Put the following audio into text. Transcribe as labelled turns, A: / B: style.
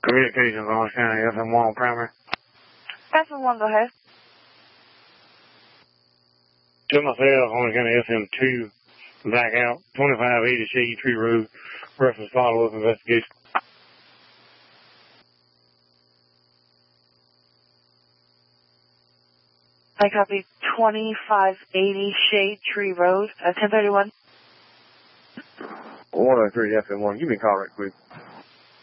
A: Communications, Orange County, FM1 primary.
B: FM1, go ahead.
A: To myself, Orange County, FM2, back out, 2580 Shady Tree Road, reference follow-up investigation.
B: I copy 2580 Shade Tree Road, 1031.
A: 103 FM1, give me a call right quick.